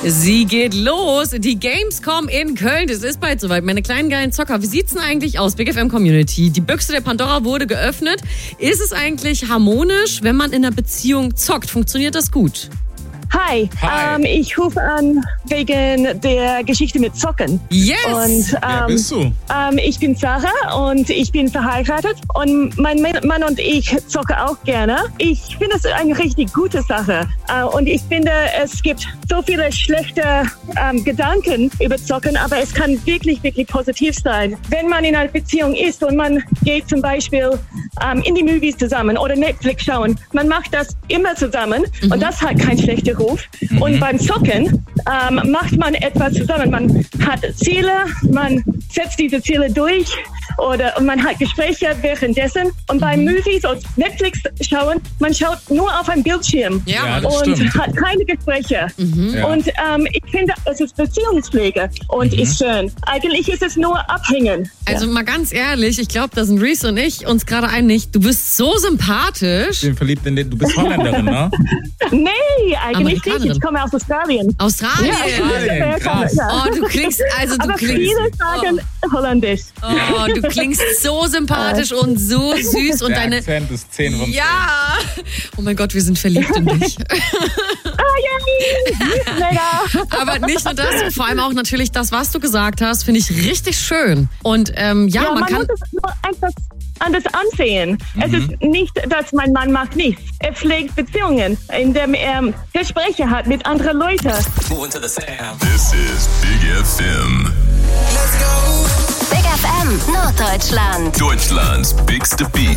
Sie geht los. Die Gamescom in Köln. Es ist bald soweit. Meine kleinen geilen Zocker. Wie sieht's denn eigentlich aus? Big FM Community. Die Büchse der Pandora wurde geöffnet. Ist es eigentlich harmonisch, wenn man in einer Beziehung zockt? Funktioniert das gut? Hi. Ich rufe an wegen der Geschichte mit Zocken. Yes! Und, Wer bist du? Ich bin Sarah und ich bin verheiratet und mein Mann und ich zocken auch gerne. Ich finde es eine richtig gute Sache und ich finde, es gibt so viele schlechte Gedanken über Zocken, aber es kann wirklich, wirklich positiv sein. Wenn man in einer Beziehung ist und man geht zum Beispiel in die Movies zusammen oder Netflix schauen, man macht das immer zusammen und das hat keinen schlechten Ruf. Und beim Zocken macht man etwas zusammen. Man hat Ziele, man setzt diese Ziele durch oder man hat Gespräche währenddessen. Und beim Movies oder Netflix schauen, man schaut nur auf einen Bildschirm und hat keine Gespräche. Und ich finde, es ist Beziehungspflege und ist schön. Eigentlich ist es nur abhängen. Also mal ganz ehrlich, ich glaube, da sind Reese und ich uns gerade einig. Du bist so sympathisch. Ich bin verliebt in den. Du bist Holländerin, ne? Nee, eigentlich nicht. Ich komme aus Australien. Australien? Krass. Oh, du klingst, aber viele sagen Holländisch. Oh, du klingst so sympathisch und so süß und Der deine... Akzent ist 10 von 10. Ja! Oh mein Gott, wir sind verliebt in dich. Mega. Aber nicht nur das, vor allem auch natürlich das, was du gesagt hast, finde ich richtig schön. Und man kann... muss es nur einfach anders ansehen. Es ist nicht, dass mein Mann macht nichts. Er pflegt Beziehungen, indem er Gespräche hat mit anderen Leuten. Moving to the sound. This is Big FM. Let's go. Big FM Norddeutschland. Deutschlands bigste Beat.